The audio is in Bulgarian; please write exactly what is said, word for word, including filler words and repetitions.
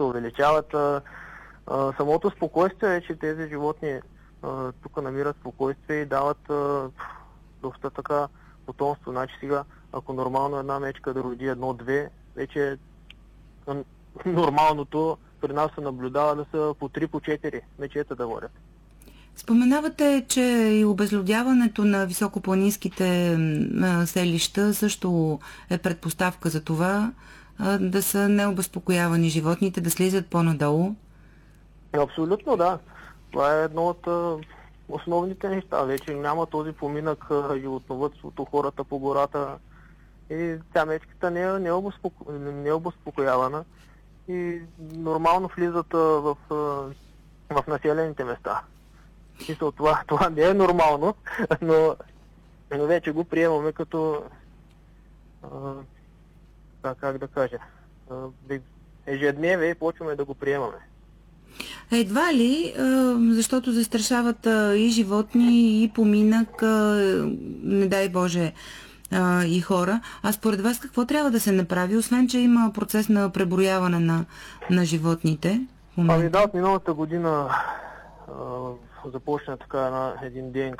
се увеличават. А, а, самото спокойствие е, че тези животни а, тук намират спокойствие и дават а, доста така потомство. Значи сега, ако нормално една мечка да роди едно-две, вече нормалното при нас се наблюдава да са по три, по четири мечета да водят. Споменавате, че и обезлюдяването на високопланинските селища също е предпоставка за това да са необезпокоявани животните, да слизат по-надолу. Абсолютно, да. Това е едно от основните неща. Вече няма този поминък животновъдството, хората по гората. И тя мечката не е, не е, обезпоко... не е обезпокоявана и нормално влизат в, в населените места. Това, това не е нормално, но, но вече го приемаме като а, как да кажа, а, ежедневие и почваме да го приемаме. Едва ли, защото застрашават и животни, и поминък, не дай Боже, и хора. А според вас какво трябва да се направи, освен че има процес на преброяване на, на животните? Ами да, от миналата година а, започна така една, един ДНК